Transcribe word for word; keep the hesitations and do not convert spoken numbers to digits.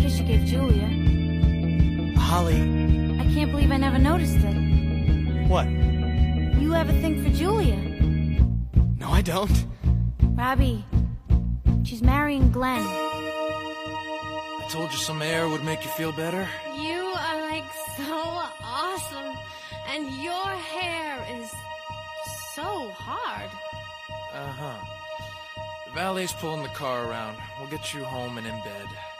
kiss you gave Julia. Holly... I can't believe I never noticed it. What? You have a thing for Julia. No, I don't. Robbie, she's marrying Glenn. I told you some air would make you feel better. You are like so awesome, and your hair is so hard. Uh-huh. The valet's pulling the car around. We'll get you home and in bed.